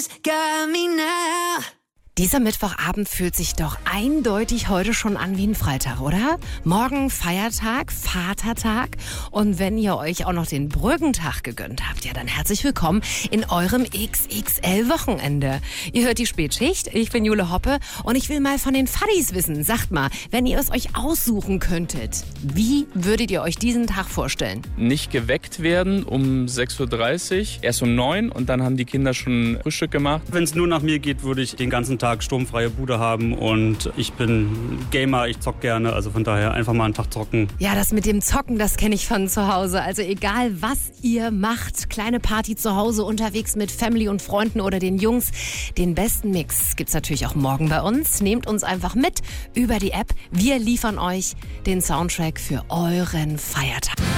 Got me now. Dieser Mittwochabend fühlt sich doch eindeutig heute schon an wie ein Freitag, oder? Morgen Feiertag, Vatertag. Und wenn ihr euch auch noch den Brückentag gegönnt habt, ja dann herzlich willkommen in eurem XXL-Wochenende. Ihr hört die Spätschicht, ich bin Jule Hoppe und ich will mal von den Fadis wissen. Sagt mal, wenn ihr es euch aussuchen könntet, wie würdet ihr euch diesen Tag vorstellen? Nicht geweckt werden um 6.30 Uhr, erst um 9 und dann haben die Kinder schon Frühstück gemacht. Wenn es nur nach mir geht, würde ich den ganzen Tag sturmfreie Bude haben und ich bin Gamer, ich zock gerne, also von daher einfach mal einen Tag zocken. Ja, das mit dem Zocken, das kenne ich von zu Hause. Also egal, was ihr macht, kleine Party zu Hause, unterwegs mit Family und Freunden oder den Jungs, den besten Mix gibt's natürlich auch morgen bei uns. Nehmt uns einfach mit über die App. Wir liefern euch den Soundtrack für euren Feiertag.